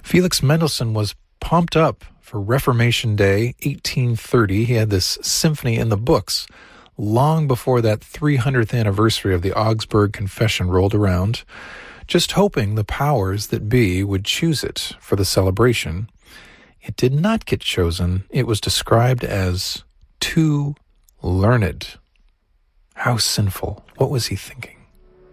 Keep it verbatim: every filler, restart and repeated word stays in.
Felix Mendelssohn was pumped up for Reformation Day, eighteen thirty. He had this symphony in the books long before that three hundredth anniversary of the Augsburg Confession rolled around, just hoping the powers that be would choose it for the celebration. It did not get chosen. It was described as too learned. How sinful. What was he thinking?